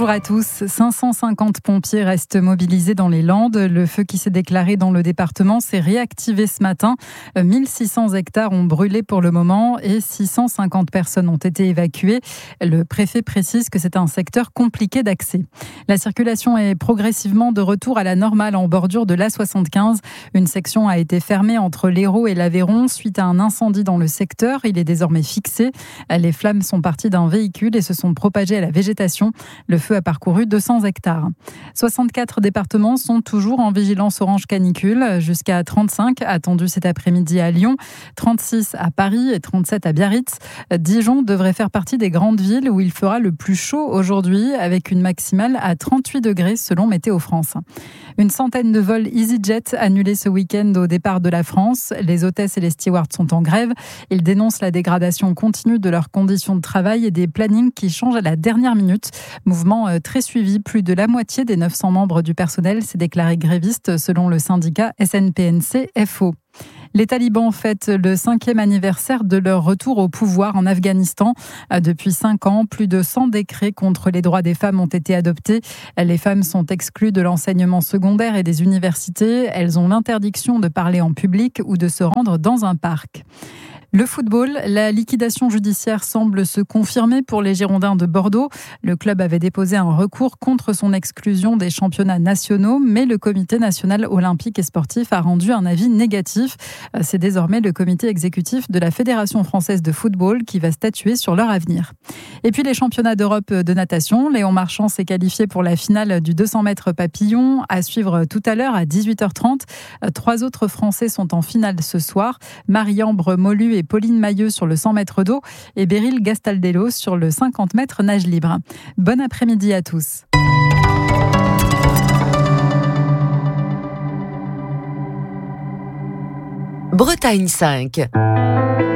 Bonjour à tous. 550 pompiers restent mobilisés dans les Landes. Le feu qui s'est déclaré dans le département s'est réactivé ce matin. 1600 hectares ont brûlé pour le moment et 650 personnes ont été évacuées. Le préfet précise que c'est un secteur compliqué d'accès. La circulation est progressivement de retour à la normale en bordure de l'A75. Une section a été fermée entre l'Hérault et l'Aveyron suite à un incendie dans le secteur. Il est désormais fixé. Les flammes sont parties d'un véhicule et se sont propagées à la végétation. Le feu a parcouru 200 hectares. 64 départements sont toujours en vigilance orange canicule, jusqu'à 35 attendus cet après-midi à Lyon, 36 à Paris et 37 à Biarritz. Dijon devrait faire partie des grandes villes où il fera le plus chaud aujourd'hui, avec une maximale à 38 degrés selon Météo France. Une centaine de vols EasyJet annulés ce week-end au départ de la France. Les hôtesses et les stewards sont en grève. Ils dénoncent la dégradation continue de leurs conditions de travail et des plannings qui changent à la dernière minute. Mouvement très suivi, plus de la moitié des 900 membres du personnel s'est déclaré gréviste selon le syndicat SNPNC-FO. Les talibans fêtent le 5e anniversaire de leur retour au pouvoir en Afghanistan. Depuis 5 ans, plus de 100 décrets contre les droits des femmes ont été adoptés. Les femmes sont exclues de l'enseignement secondaire et des universités. Elles ont l'interdiction de parler en public ou de se rendre dans un parc. Le football, la liquidation judiciaire semble se confirmer pour les Girondins de Bordeaux. Le club avait déposé un recours contre son exclusion des championnats nationaux, mais le comité national olympique et sportif a rendu un avis négatif. C'est désormais le comité exécutif de la Fédération française de football qui va statuer sur leur avenir. Et puis les championnats d'Europe de natation. Léon Marchand s'est qualifié pour la finale du 200 mètres papillon, à suivre tout à l'heure à 18h30. 3 autres Français sont en finale ce soir. Marie-Ambre Molu et Pauline Mailleux sur le 100 mètres d'eau et Beryl Gastaldello sur le 50 mètres nage libre. Bon après-midi à tous. Bretagne 5.